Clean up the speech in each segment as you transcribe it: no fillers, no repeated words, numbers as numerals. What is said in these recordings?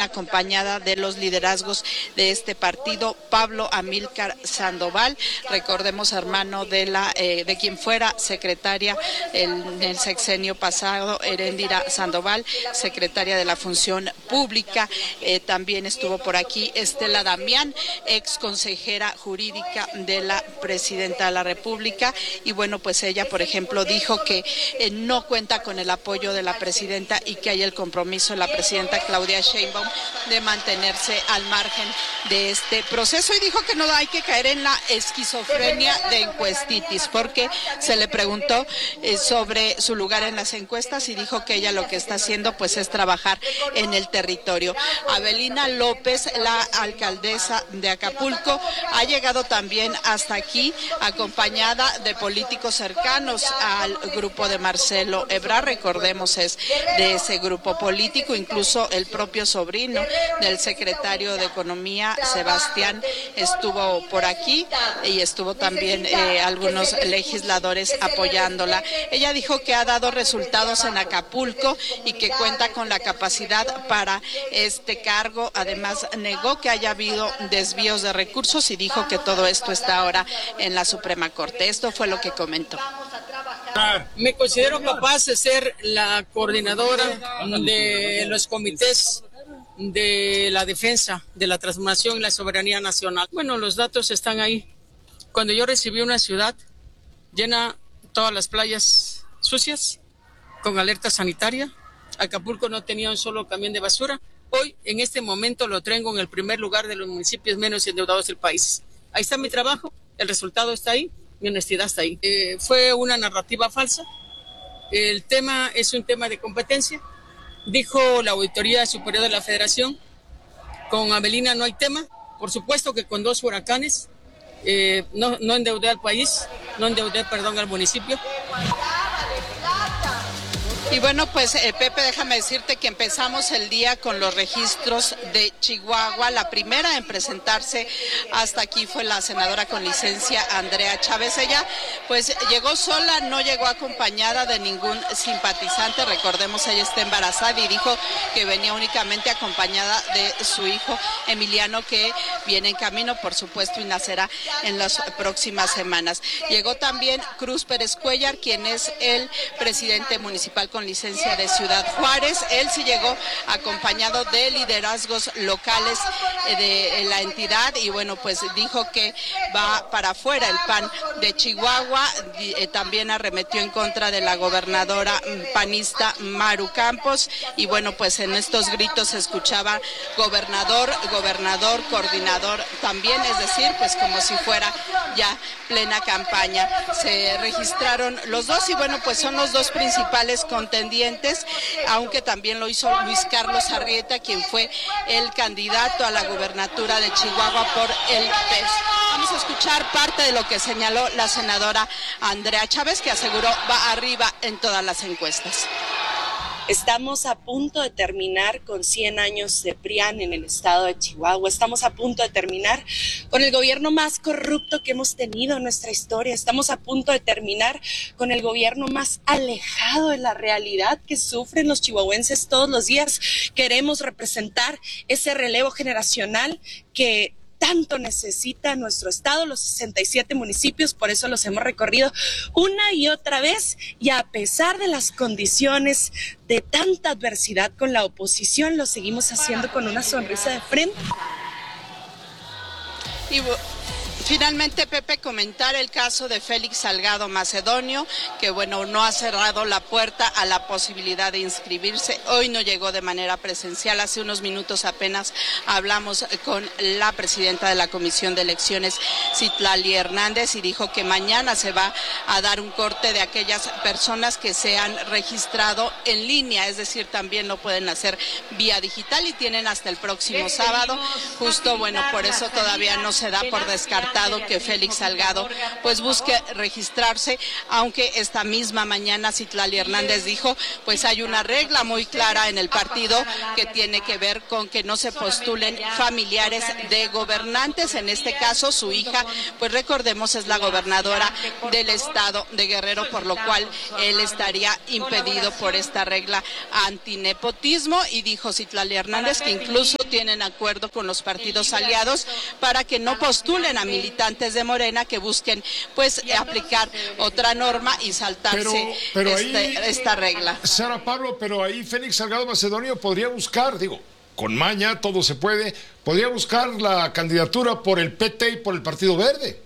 acompañada de los liderazgos de este partido, Pablo Amílcar Sandoval, recordemos hermano de quien fuera secretaria en el sexenio pasado, Heréndira Sandoval, secretaria de la Función Pública. También estuvo por aquí Estela Damián, ex consejera jurídica de la presidenta de la República, y bueno, pues ella, por ejemplo, dijo que no cuenta con el apoyo de la presidenta y que hay el compromiso de la presidenta Claudia Sheinbaum de mantenerse al margen de este proceso, y dijo que no hay que caer en la esquizofrenia de encuestitis, porque se le preguntó sobre su lugar en las encuestas y dijo que ella lo que está haciendo pues es trabajar en el territorio. Abelina López, la alcaldesa de Acapulco, ha llegado también hasta aquí acompañada de políticos cercanos al grupo de Marcelo Ebrard, recordemos es de ese grupo político, incluso el propio sobrino del secretario de Economía, Sebastián, estuvo por aquí y estuvo también algunos legisladores apoyándola. Ella dijo que ha dado resultados en Acapulco y que cuenta con la capacidad para este cargo. Además, negó que haya habido desvíos de recursos y dijo que todo esto está ahora en la Suprema Corte. Esto fue lo que comentó. Me considero capaz de ser la coordinadora de los comités de la defensa de la transformación y la soberanía nacional. Bueno, los datos están ahí. Cuando yo recibí una ciudad llena, todas las playas sucias, con alerta sanitaria, Acapulco no tenía un solo camión de basura. Hoy, en este momento, lo tengo en el primer lugar de los municipios menos endeudados del país. Ahí está mi trabajo, el resultado está ahí, mi honestidad está ahí. Fue una narrativa falsa. El tema es un tema de competencia. Dijo la Auditoría Superior de la Federación, con Abelina no hay tema. Por supuesto que con 2 huracanes no endeudé al país, al municipio. Y bueno, pues Pepe, déjame decirte que empezamos el día con los registros de Chihuahua. La primera en presentarse hasta aquí fue la senadora con licencia Andrea Chávez. Ella pues llegó sola, no llegó acompañada de ningún simpatizante. Recordemos, ella está embarazada y dijo que venía únicamente acompañada de su hijo Emiliano, que viene en camino, por supuesto, y nacerá en las próximas semanas. Llegó también Cruz Pérez Cuellar, quien es el presidente municipal con licencia de Ciudad Juárez. Él sí llegó acompañado de liderazgos locales de la entidad y bueno, pues dijo que va para afuera el PAN de Chihuahua. También arremetió en contra de la gobernadora panista Maru Campos y bueno, pues en estos gritos se escuchaba gobernador, coordinador también, es decir, pues como si fuera ya plena campaña. Se registraron los dos y bueno, pues son los dos principales contendientes, aunque también lo hizo Luis Carlos Arrieta, quien fue el candidato a la gubernatura de Chihuahua por el PES. Vamos a escuchar parte de lo que señaló la senadora Andrea Chávez, que aseguró va arriba en todas las encuestas. Estamos a punto de terminar con 100 años de PRIAN en el estado de Chihuahua. Estamos a punto de terminar con el gobierno más corrupto que hemos tenido en nuestra historia. Estamos a punto de terminar con el gobierno más alejado de la realidad que sufren los chihuahuenses todos los días. Queremos representar ese relevo generacional que tanto necesita nuestro estado, los 67 municipios, por eso los hemos recorrido una y otra vez, y a pesar de las condiciones de tanta adversidad con la oposición, lo seguimos haciendo con una sonrisa de frente. Y finalmente, Pepe, comentar el caso de Félix Salgado Macedonio, que bueno, no ha cerrado la puerta a la posibilidad de inscribirse. Hoy no llegó de manera presencial. Hace unos minutos apenas hablamos con la presidenta de la Comisión de Elecciones, Citlali Hernández, y dijo que mañana se va a dar un corte de aquellas personas que se han registrado en línea, es decir, también lo pueden hacer vía digital y tienen hasta el próximo sábado. Justo, bueno, por eso todavía no se da por descartado descartado que Félix Salgado pues busque registrarse, aunque esta misma mañana Citlali Hernández dijo pues hay una regla muy clara en el partido que tiene que ver con que no se postulen familiares de gobernantes. En este caso su hija, pues recordemos, es la gobernadora del estado de Guerrero, por lo cual él estaría impedido por esta regla antinepotismo. Y dijo Citlali Hernández que incluso tienen acuerdo con los partidos aliados para que no postulen a militantes de Morena que busquen pues aplicar otra norma y saltarse esta regla. Sara, Pablo, pero ahí Félix Salgado Macedonio podría buscar, digo, con maña todo se puede, podría buscar la candidatura por el PT y por el Partido Verde.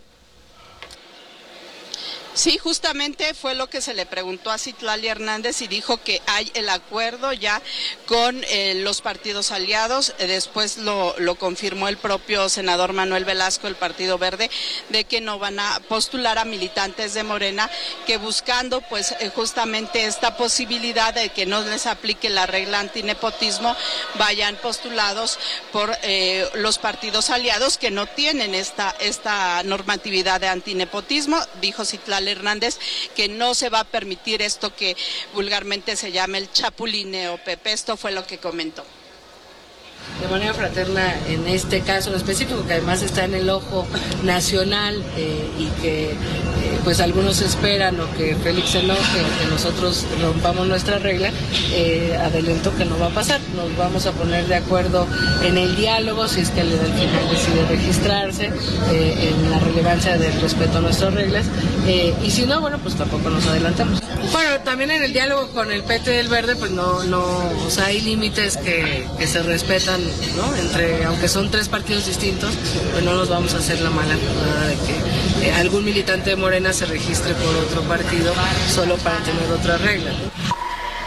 Sí, justamente fue lo que se le preguntó a Citlali Hernández y dijo que hay el acuerdo ya con los partidos aliados. Después lo confirmó el propio senador Manuel Velasco del Partido Verde, de que no van a postular a militantes de Morena, que buscando pues justamente esta posibilidad de que no les aplique la regla antinepotismo, vayan postulados por los partidos aliados que no tienen esta normatividad de antinepotismo. Dijo Citlali Hernández que no se va a permitir esto que vulgarmente se llama el chapulineo, Pepe. Esto fue lo que comentó. De manera fraterna en este caso en específico, que además está en el ojo nacional y que pues algunos esperan o que Félix se enoje o que nosotros rompamos nuestra regla, adelanto que no va a pasar. Nos vamos a poner de acuerdo en el diálogo, si es que al final decide registrarse, en la relevancia del respeto a nuestras reglas, y si no, bueno, pues tampoco nos adelantamos. Bueno, también en el diálogo con el PT del Verde, pues no, o sea, hay límites que se respetan, ¿no? Aunque son tres partidos distintos, pues no nos vamos a hacer la mala jugada de que algún militante de Morena se registre por otro partido solo para tener otras reglas, ¿no?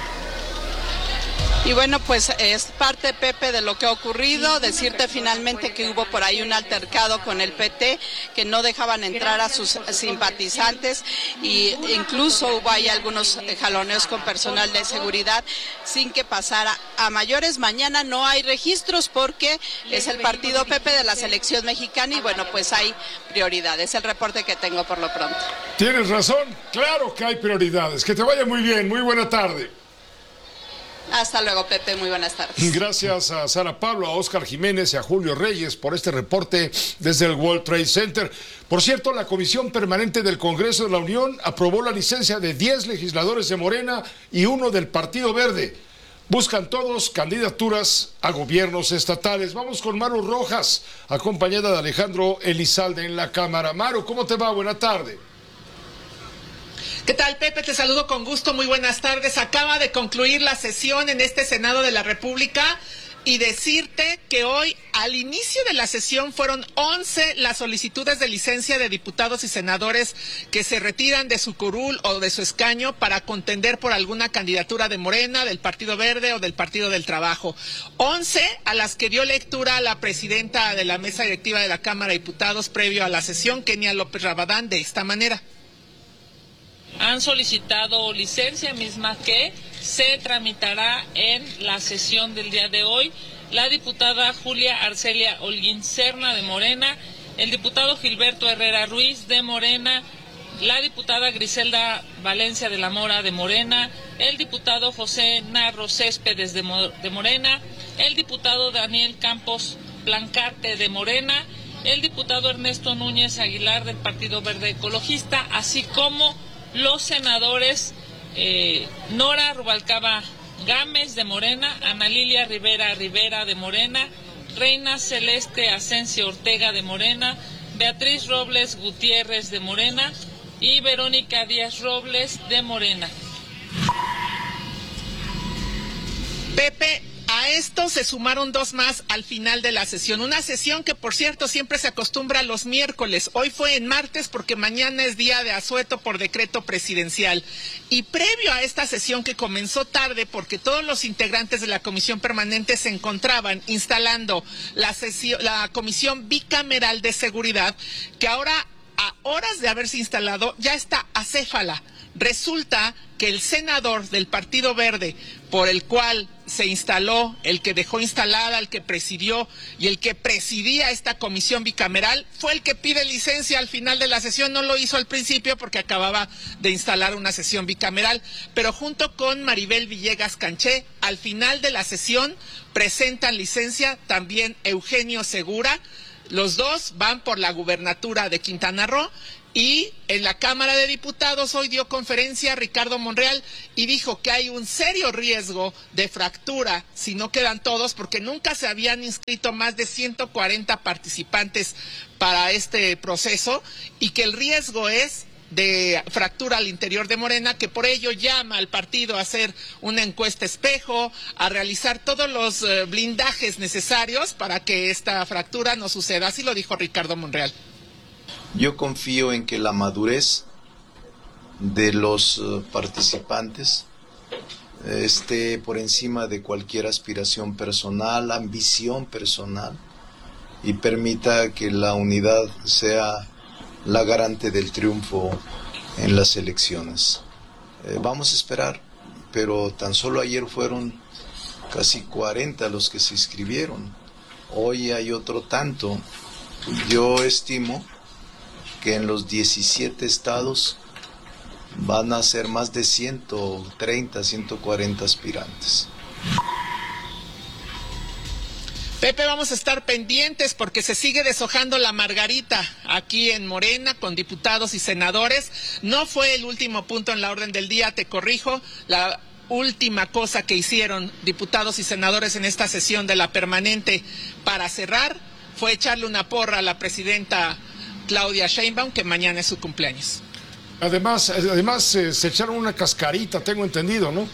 Y bueno, pues es parte, Pepe, de lo que ha ocurrido. Decirte finalmente que hubo por ahí un altercado con el PT, que no dejaban entrar a sus simpatizantes, y incluso hubo ahí algunos jaloneos con personal de seguridad sin que pasara a mayores. Mañana no hay registros porque es el partido, Pepe, de la selección mexicana, y bueno, pues hay prioridades. Es el reporte que tengo por lo pronto. Tienes razón, claro que hay prioridades. Que te vaya muy bien, muy buena tarde. Hasta luego, Pepe, muy buenas tardes. Gracias a Sara Pablo, a Óscar Jiménez y a Julio Reyes por este reporte desde el World Trade Center. Por cierto, la Comisión Permanente del Congreso de la Unión aprobó la licencia de 10 legisladores de Morena y 1 del Partido Verde. Buscan todos candidaturas a gobiernos estatales. Vamos con Maru Rojas, acompañada de Alejandro Elizalde en la Cámara. Maru, ¿cómo te va? Buena tarde. ¿Qué tal, Pepe? Te saludo con gusto, muy buenas tardes. Acaba de concluir la sesión en este Senado de la República y decirte que hoy, al inicio de la sesión, fueron 11 las solicitudes de licencia de diputados y senadores que se retiran de su curul o de su escaño para contender por alguna candidatura de Morena, del Partido Verde o del Partido del Trabajo. 11 a las que dio lectura la presidenta de la mesa directiva de la Cámara de Diputados previo a la sesión, Kenia López Rabadán, de esta manera. Han solicitado licencia, misma que se tramitará en la sesión del día de hoy. La diputada Julia Arcelia Holguín Serna de Morena, el diputado Gilberto Herrera Ruiz de Morena, la diputada Griselda Valencia de la Mora de Morena, el diputado José Narro Céspedes de Morena, el diputado Daniel Campos Blancarte de Morena, el diputado Ernesto Núñez Aguilar del Partido Verde Ecologista, así como los senadores Nora Rubalcaba Gámez de Morena, Ana Lilia Rivera de Morena, Reina Celeste Asensio Ortega de Morena, Beatriz Robles Gutiérrez de Morena y Verónica Díaz Robles de Morena. Pepe, a esto se sumaron 2 más al final de la sesión. Una sesión que, por cierto, siempre se acostumbra los miércoles. Hoy fue en martes porque mañana es día de asueto por decreto presidencial. Y previo a esta sesión, que comenzó tarde porque todos los integrantes de la Comisión Permanente se encontraban instalando la Comisión Bicameral de Seguridad, que ahora, a horas de haberse instalado, ya está acéfala. Resulta que el senador del Partido Verde, por el cual se instaló, el que dejó instalada, el que presidió y el que presidía esta comisión bicameral, fue el que pide licencia al final de la sesión. No lo hizo al principio porque acababa de instalar una sesión bicameral, pero junto con Maribel Villegas Canché, al final de la sesión presentan licencia también Eugenio Segura. Los dos van por la gubernatura de Quintana Roo. Y en la Cámara de Diputados hoy dio conferencia Ricardo Monreal y dijo que hay un serio riesgo de fractura si no quedan todos, porque nunca se habían inscrito más de 140 participantes para este proceso y que el riesgo es de fractura al interior de Morena, que por ello llama al partido a hacer una encuesta espejo, a realizar todos los blindajes necesarios para que esta fractura no suceda. Así lo dijo Ricardo Monreal. Yo confío en que la madurez de los participantes esté por encima de cualquier aspiración personal, ambición personal, y permita que la unidad sea la garante del triunfo en las elecciones. Vamos a esperar, pero tan solo ayer fueron casi 40 los que se inscribieron. Hoy hay otro tanto. Yo estimo que en los 17 estados van a ser más de 130, 140 aspirantes. Pepe, vamos a estar pendientes porque se sigue deshojando la margarita aquí en Morena con diputados y senadores. No fue el último punto en la orden del día, te corrijo. La última cosa que hicieron diputados y senadores en esta sesión de la permanente para cerrar fue echarle una porra a la presidenta Claudia Sheinbaum, que mañana es su cumpleaños. Además se echaron una cascarita, tengo entendido, ¿no?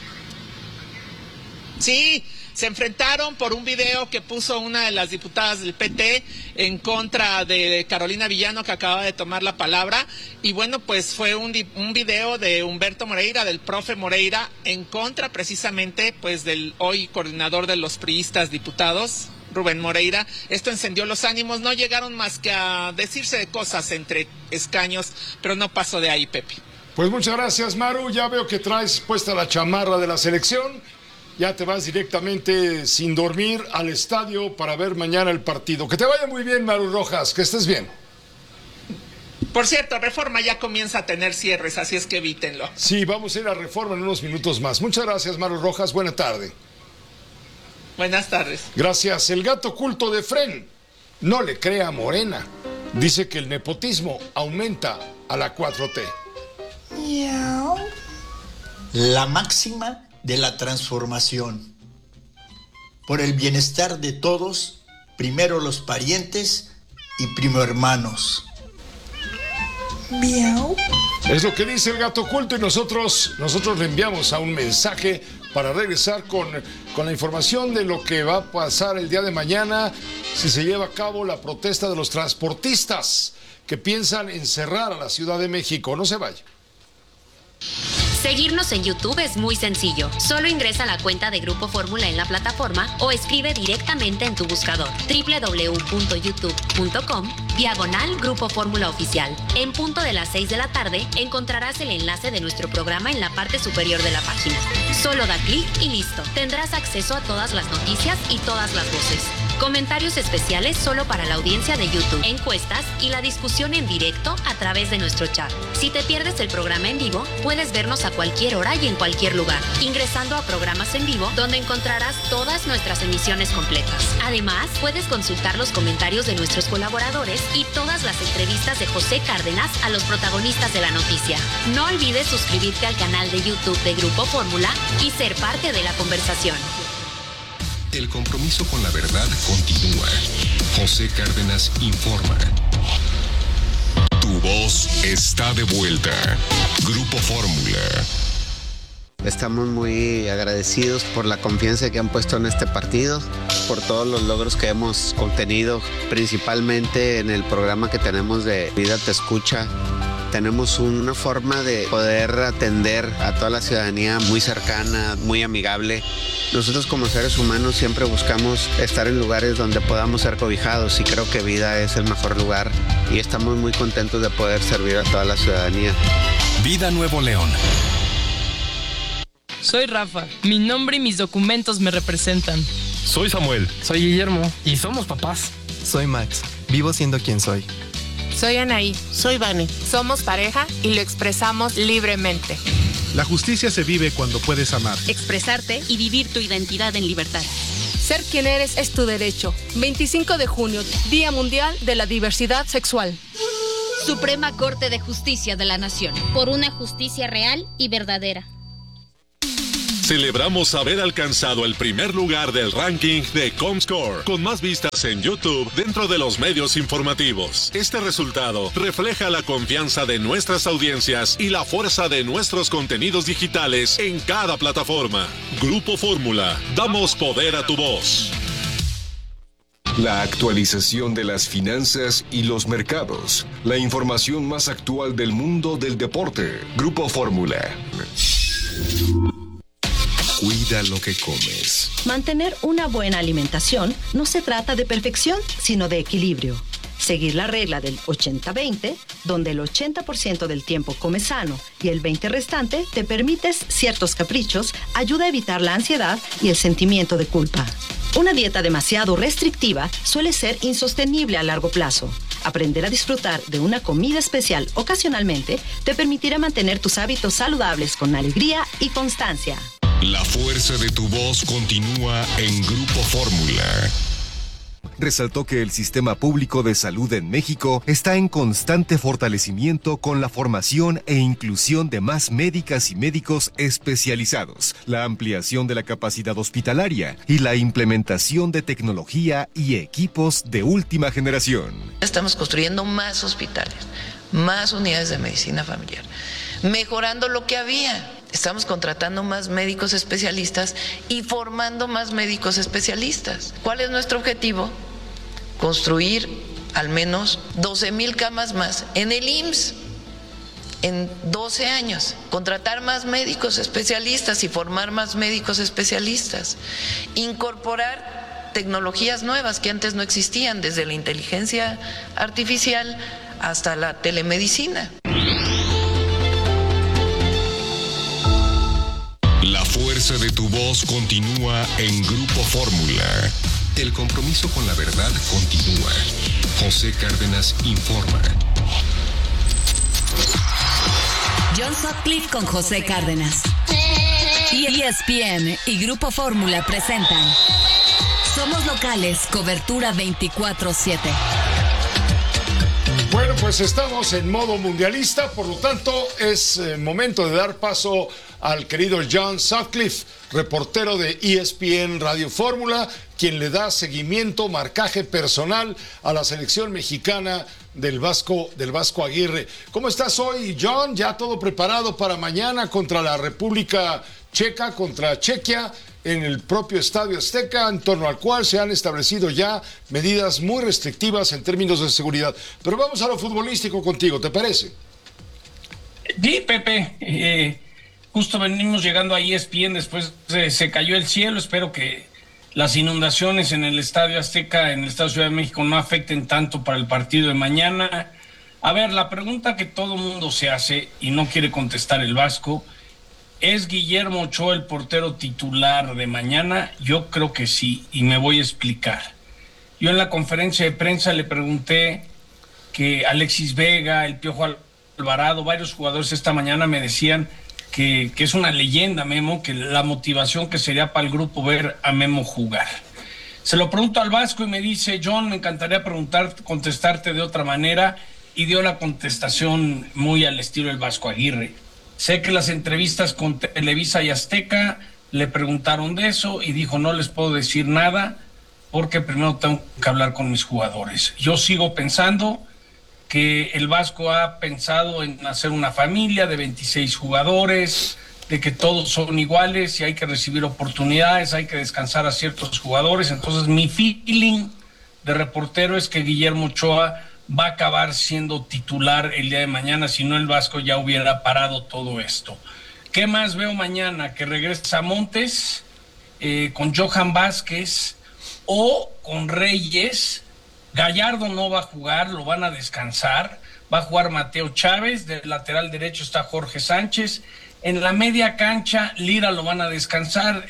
Sí, se enfrentaron por un video que puso una de las diputadas del PT en contra de Carolina Villano, que acaba de tomar la palabra, y bueno, pues fue un video de Humberto Moreira, del profe Moreira, en contra precisamente pues del hoy coordinador de los priistas diputados, Rubén Moreira. Esto encendió los ánimos, no llegaron más que a decirse de cosas entre escaños, pero no pasó de ahí, Pepe. Pues muchas gracias, Maru, ya veo que traes puesta la chamarra de la selección, ya te vas directamente sin dormir al estadio para ver mañana el partido. Que te vaya muy bien, Maru Rojas, que estés bien. Por cierto, Reforma ya comienza a tener cierres, así es que evítenlo. Sí, vamos a ir a Reforma en unos minutos más. Muchas gracias, Maru Rojas, buena tarde. Buenas tardes. Gracias. El gato oculto de Fren no le crea a Morena. Dice que el nepotismo aumenta a la 4T. La máxima de la transformación. Por el bienestar de todos, primero los parientes y primo hermanos. Miau. Es lo que dice el gato oculto y nosotros le enviamos a un mensaje para regresar con la información de lo que va a pasar el día de mañana si se lleva a cabo la protesta de los transportistas que piensan encerrar a la Ciudad de México. No se vaya. Seguirnos en YouTube es muy sencillo. Solo ingresa a la cuenta de Grupo Fórmula en la plataforma o escribe directamente en tu buscador www.youtube.com/Grupo Fórmula Oficial. En punto de las 6 de la tarde encontrarás el enlace de nuestro programa en la parte superior de la página. Solo da clic y listo. Tendrás acceso a todas las noticias y todas las voces. Comentarios especiales solo para la audiencia de YouTube, encuestas y la discusión en directo a través de nuestro chat. Si te pierdes el programa en vivo, puedes vernos a cualquier hora y en cualquier lugar, ingresando a programas en vivo, donde encontrarás todas nuestras emisiones completas. Además, puedes consultar los comentarios de nuestros colaboradores y todas las entrevistas de José Cárdenas a los protagonistas de la noticia. No olvides suscribirte al canal de YouTube de Grupo Fórmula y ser parte de la conversación. El compromiso con la verdad continúa. José Cárdenas informa. Tu voz está de vuelta. Grupo Fórmula. Estamos muy agradecidos por la confianza que han puesto en este partido, por todos los logros que hemos obtenido, principalmente en el programa que tenemos de Vida Te Escucha. Tenemos una forma de poder atender a toda la ciudadanía muy cercana, muy amigable. Nosotros como seres humanos siempre buscamos estar en lugares donde podamos ser cobijados y creo que Vida es el mejor lugar y estamos muy contentos de poder servir a toda la ciudadanía. Vida Nuevo León. Soy Rafa. Mi nombre y mis documentos me representan. Soy Samuel. Soy Guillermo. Y somos papás. Soy Max. Vivo siendo quien soy. Soy Anaí. Soy Vane. Somos pareja y lo expresamos libremente. La justicia se vive cuando puedes amar, expresarte y vivir tu identidad en libertad. Ser quien eres es tu derecho. 25 de junio, Día Mundial de la Diversidad Sexual. Suprema Corte de Justicia de la Nación. Por una justicia real y verdadera. Celebramos haber alcanzado el primer lugar del ranking de Comscore, con más vistas en YouTube dentro de los medios informativos. Este resultado refleja la confianza de nuestras audiencias y la fuerza de nuestros contenidos digitales en cada plataforma. Grupo Fórmula, damos poder a tu voz. La actualización de las finanzas y los mercados. La información más actual del mundo del deporte. Grupo Fórmula. Cuida lo que comes. Mantener una buena alimentación no se trata de perfección, sino de equilibrio. Seguir la regla del 80-20, donde el 80% del tiempo comes sano y el 20% restante te permites ciertos caprichos, ayuda a evitar la ansiedad y el sentimiento de culpa. Una dieta demasiado restrictiva suele ser insostenible a largo plazo. Aprender a disfrutar de una comida especial ocasionalmente te permitirá mantener tus hábitos saludables con alegría y constancia. La fuerza de tu voz continúa en Grupo Fórmula. Resaltó que el sistema público de salud en México está en constante fortalecimiento con la formación e inclusión de más médicas y médicos especializados, la ampliación de la capacidad hospitalaria y la implementación de tecnología y equipos de última generación. Estamos construyendo más hospitales, más unidades de medicina familiar, mejorando lo que había. Estamos contratando más médicos especialistas y formando más médicos especialistas. ¿Cuál es nuestro objetivo? Construir al menos 12,000 camas más en el IMSS en 12 años. Contratar más médicos especialistas y formar más médicos especialistas. Incorporar tecnologías nuevas que antes no existían, desde la inteligencia artificial hasta la telemedicina. La fuerza de tu voz continúa en Grupo Fórmula. El compromiso con la verdad continúa. José Cárdenas informa. John Sutcliffe con José Cárdenas. ESPN y Grupo Fórmula presentan Somos Locales, cobertura 24/7. Bueno, pues estamos en modo mundialista, por lo tanto es momento de dar paso al querido John Sutcliffe, reportero de ESPN Radio Fórmula, quien le da seguimiento, marcaje personal a la selección mexicana del Vasco Aguirre. ¿Cómo estás hoy, John? ¿Ya todo preparado para mañana contra la República Checa, contra Chequia, en el propio Estadio Azteca, en torno al cual se han establecido ya medidas muy restrictivas en términos de seguridad? Pero vamos a lo futbolístico contigo, ¿te parece? Sí, Pepe, justo venimos llegando a ESPN, después se cayó el cielo. Espero que las inundaciones en el Estadio Azteca, en el Estado de Ciudad de México, no afecten tanto para el partido de mañana. A ver, la pregunta que todo mundo se hace y no quiere contestar el Vasco, ¿es Guillermo Ochoa el portero titular de mañana? Yo creo que sí, y me voy a explicar. Yo en la conferencia de prensa le pregunté que Alexis Vega, el Piojo Alvarado, varios jugadores esta mañana me decían que es una leyenda Memo, que la motivación que sería para el grupo ver a Memo jugar. Se lo pregunto al Vasco y me dice: John, me encantaría contestarte de otra manera, y dio la contestación muy al estilo del Vasco Aguirre. Sé que las entrevistas con Televisa y Azteca le preguntaron de eso y dijo: no les puedo decir nada porque primero tengo que hablar con mis jugadores. Yo sigo pensando que el Vasco ha pensado en hacer una familia de 26 jugadores, de que todos son iguales y hay que recibir oportunidades, hay que descansar a ciertos jugadores. Entonces mi feeling de reportero es que Guillermo Ochoa va a acabar siendo titular el día de mañana, si no el Vasco ya hubiera parado todo esto. ¿Qué más veo mañana? Que regresa Montes con Johan Vázquez o con Reyes. Gallardo no va a jugar, lo van a descansar. Va a jugar Mateo Chávez, del lateral derecho está Jorge Sánchez En la media cancha, Lira lo van a descansar,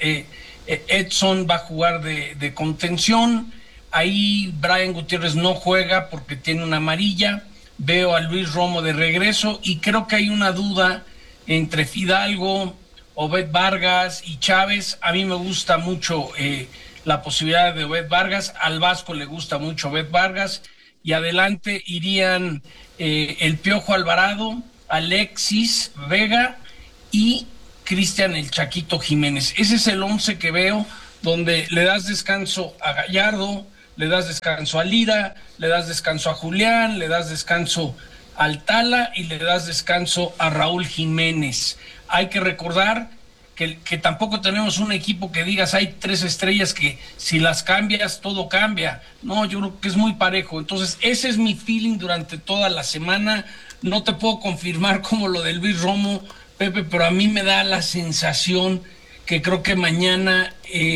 Edson va a jugar de contención, ahí Brian Gutiérrez no juega porque tiene una amarilla, veo a Luis Romo de regreso y creo que hay una duda entre Fidalgo, Obed Vargas y Chávez. A mí me gusta mucho la posibilidad de Obed Vargas, al Vasco le gusta mucho Obed Vargas, y adelante irían el Piojo Alvarado, Alexis Vega y Cristian el Chaquito Jiménez. Ese es el 11 que veo, donde le das descanso a Gallardo, le das descanso a Lira, le das descanso a Julián, le das descanso al Tala y le das descanso a Raúl Jiménez. Hay que recordar que tampoco tenemos un equipo que digas hay 3 estrellas que si las cambias todo cambia. No, yo creo que es muy parejo. Entonces ese es mi feeling durante toda la semana. No te puedo confirmar como lo de Luis Romo, Pepe, pero a mí me da la sensación que creo que mañana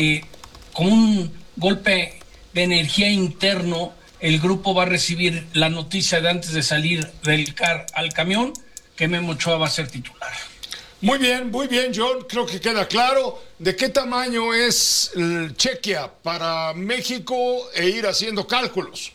con un golpe de energía interno el grupo va a recibir la noticia de antes de salir del CAR al camión que Memo Ochoa va a ser titular. Muy bien, John. Creo que queda claro de qué tamaño es Chequia para México e ir haciendo cálculos.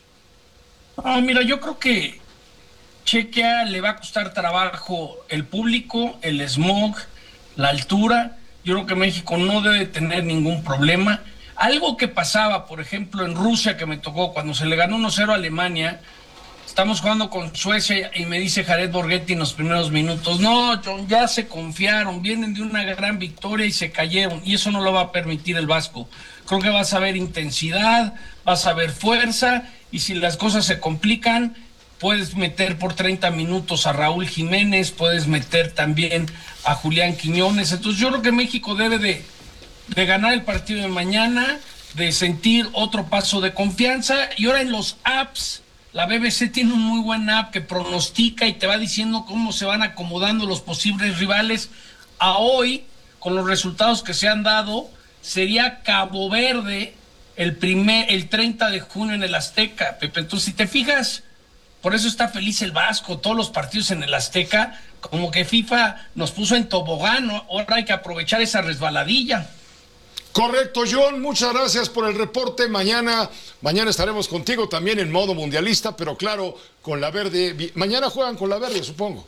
Mira, yo creo que Chequia le va a costar trabajo el público, el smog, la altura. Yo creo que México no debe tener ningún problema. Algo que pasaba, por ejemplo, en Rusia, que me tocó cuando se le ganó 1-0 a Alemania. Estamos jugando con Suecia y me dice Jared Borghetti en los primeros minutos, no, John, ya se confiaron, vienen de una gran victoria y se cayeron, y eso no lo va a permitir el Vasco. Creo que vas a ver intensidad, vas a ver fuerza, y si las cosas se complican, puedes meter por 30 minutos a Raúl Jiménez, puedes meter también a Julián Quiñones. Entonces yo creo que México debe de ganar el partido de mañana, de sentir otro paso de confianza, y ahora en los apps, la BBC tiene un muy buen app que pronostica y te va diciendo cómo se van acomodando los posibles rivales. A hoy, con los resultados que se han dado, sería Cabo Verde el 30 de junio en el Azteca, Pepe. Entonces, si te fijas, por eso está feliz el Vasco, todos los partidos en el Azteca, como que FIFA nos puso en tobogán, ¿no? Ahora hay que aprovechar esa resbaladilla. Correcto, John, muchas gracias por el reporte. Mañana estaremos contigo también en modo mundialista, pero claro, con la verde. Mañana juegan con la verde, supongo.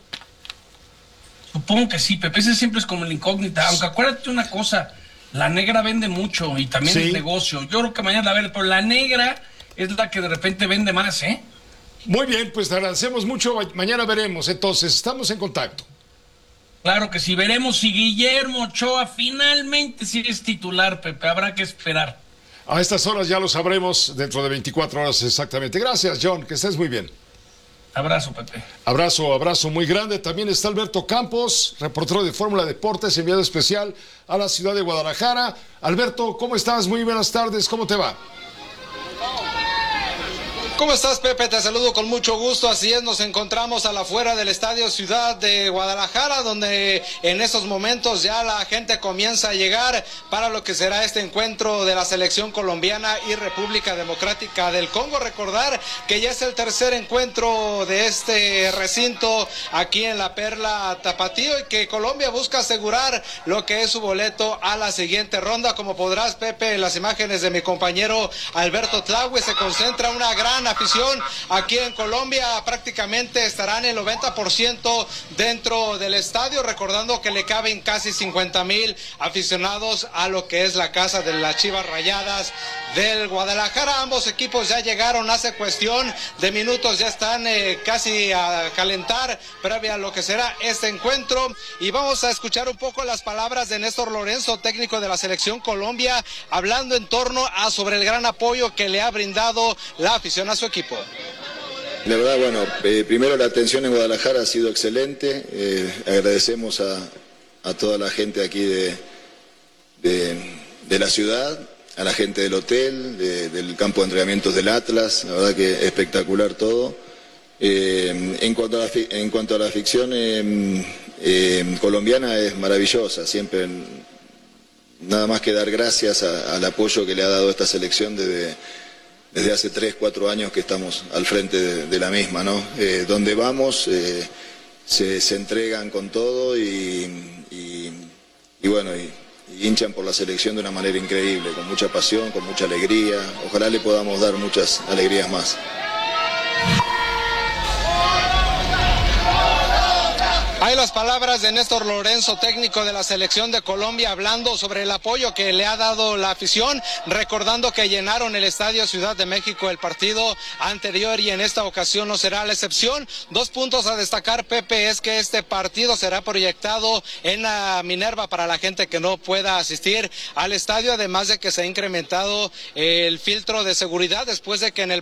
Supongo que sí, Pepe, ese siempre es como la incógnita, aunque acuérdate una cosa, la negra vende mucho y también es negocio. Yo creo que mañana la verde, pero la negra es la que de repente vende más, ¿eh? Muy bien, pues te agradecemos mucho, mañana veremos, entonces, estamos en contacto. Claro que sí, veremos si Guillermo Ochoa finalmente sí es titular, Pepe, habrá que esperar. A estas horas ya lo sabremos dentro de 24 horas exactamente. Gracias, John, que estés muy bien. Abrazo, Pepe. Abrazo muy grande. También está Alberto Campos, reportero de Fórmula Deportes, enviado especial a la ciudad de Guadalajara. Alberto, ¿cómo estás? Muy buenas tardes, ¿cómo te va? ¿Cómo estás, Pepe? Te saludo con mucho gusto. Así es, nos encontramos a la afuera del Estadio Ciudad de Guadalajara, donde en estos momentos ya la gente comienza a llegar para lo que será este encuentro de la selección colombiana y República Democrática del Congo. Recordar que ya es el tercer encuentro de este recinto aquí en la Perla Tapatío y que Colombia busca asegurar lo que es su boleto a la siguiente ronda. Como podrás, Pepe, en las imágenes de mi compañero Alberto Tlaue, se concentra una gran afición aquí en Colombia. Prácticamente estarán el 90% dentro del estadio, recordando que le caben casi 50,000 aficionados a lo que es la casa de las Chivas Rayadas del Guadalajara. Ambos equipos ya llegaron hace cuestión de minutos, ya están casi a calentar previa a lo que será este encuentro, y vamos a escuchar un poco las palabras de Néstor Lorenzo, técnico de la selección Colombia, hablando en torno a sobre el gran apoyo que le ha brindado la afición a su equipo. La verdad, bueno, primero la atención en Guadalajara ha sido excelente. Agradecemos a toda la gente aquí de la ciudad, a la gente del hotel, del campo de entrenamientos del Atlas. La verdad que espectacular todo. En cuanto a la afición colombiana, es maravillosa. Siempre nada más que dar gracias al apoyo que le ha dado esta selección desde hace 3, 4 años que estamos al frente de la misma, ¿no? Donde vamos se entregan con todo y bueno, y hinchan por la selección de una manera increíble, con mucha pasión, con mucha alegría. Ojalá le podamos dar muchas alegrías más. Hay las palabras de Néstor Lorenzo, técnico de la selección de Colombia, hablando sobre el apoyo que le ha dado la afición, recordando que llenaron el Estadio Ciudad de México el partido anterior y en esta ocasión no será la excepción. 2 puntos a destacar, Pepe, es que este partido será proyectado en la Minerva para la gente que no pueda asistir al estadio, además de que se ha incrementado el filtro de seguridad después de que en el